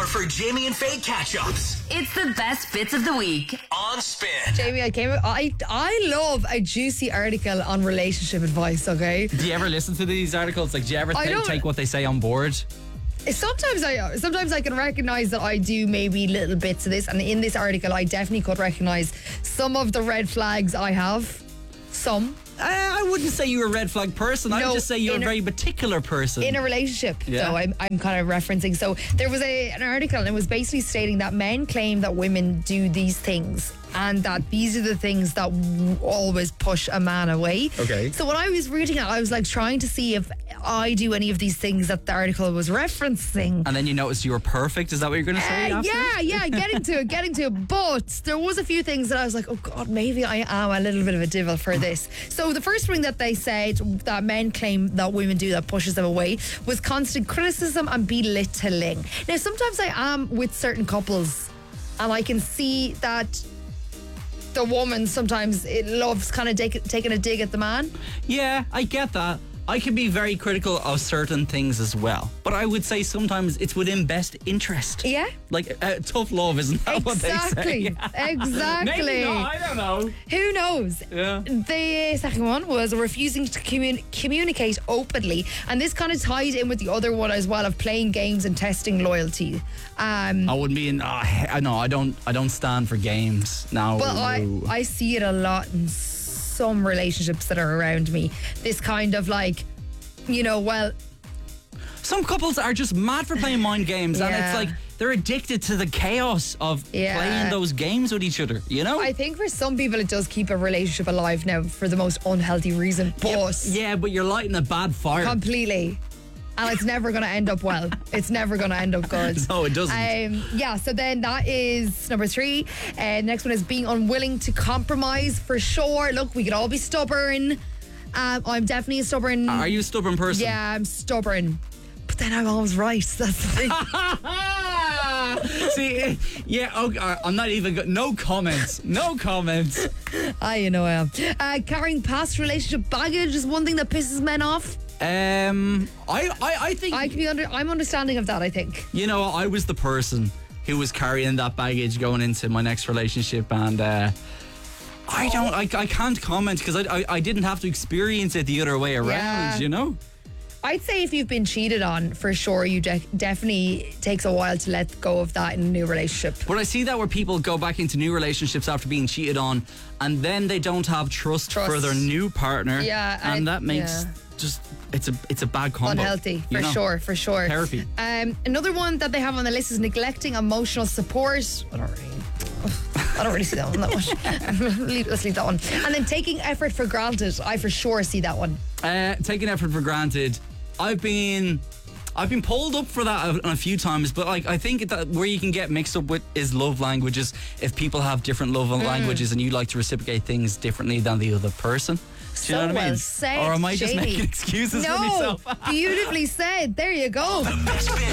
for Jamie and Faye catch-ups It's the best bits of the week. on Spin. Jamie, I love a juicy article on relationship advice, okay? Do you ever listen to these articles? Like, do you ever I don't- take what they say on board? Sometimes I can recognise that I do maybe little bits of this, and in this article I definitely could recognise some of the red flags I have. Some. I wouldn't say you're a red flag person. I would No, just say you're a in a- very particular person. In a relationship, Yeah. though, I'm kind of referencing. So there was an article, and it was basically stating that men claim that women do these things, and that these are the things that always push a man away. Okay. So when I was reading it, I was like trying to see if I do any of these things that the article was referencing. And then you noticed you were perfect. Is that what you're going to say? after? Yeah, getting to it. But there was a few things that I was like, oh God, maybe I am a little bit of a devil for this. So the first thing that they said that men claim that women do that pushes them away was constant criticism and belittling. Now, sometimes I am with certain couples, and I can see that the woman sometimes it loves kind of taking a dig at the man. Yeah, I get that. I can be very critical of certain things as well. But I would say sometimes it's within best interest. Yeah. Like, tough love, isn't that what they say? Exactly. Maybe not, I don't know. Who knows? Yeah. The second one was refusing to communicate openly, and this kind of tied in with the other one as well of playing games and testing loyalty. I wouldn't be in. No, I don't stand for games. No. But I see it a lot in some relationships that are around me. This kind of like, Some couples are just mad for playing mind games, and Yeah. it's like they're addicted to the chaos of playing those games with each other. You know? I think for some people it does keep a relationship alive now for the most unhealthy reason, but Yeah, but you're lighting a bad fire. completely. And it's never going to end up well. It's never going to end up good. No, it doesn't. So then that is number 3. Next one is being unwilling to compromise, for sure. Look, we could all be stubborn. I'm definitely a stubborn. Are you a stubborn person? Yeah, I'm stubborn. But then I'm always right. That's the thing. See, yeah, okay, I'm not even. No comments. No comments. I am. Carrying past relationship baggage is one thing that pisses men off. I think I'm understanding of that, I think. you know, I was the person who was carrying that baggage going into my next relationship, and I can't comment because I didn't have to experience it the other way around. Yeah. You know. I'd say if you've been cheated on, for sure, you definitely takes a while to let go of that in a new relationship. But I see that where people go back into new relationships after being cheated on, and then they don't have trust. For their new partner. Yeah, and that makes just it's a bad combo. Unhealthy, you know? for sure. Therapy. Another one that they have on the list is neglecting emotional support. I don't really see that one that much. Let's leave that one. And then taking effort for granted. I for sure see that one. Taking effort for granted. I've been pulled up for that a few times, but like I think that where you can get mixed up with is love languages. If people have different love languages and you like to reciprocate things differently than the other person. Do you know what I mean? Well said, or am I just Jamie. making excuses for No, myself? beautifully said. There you go.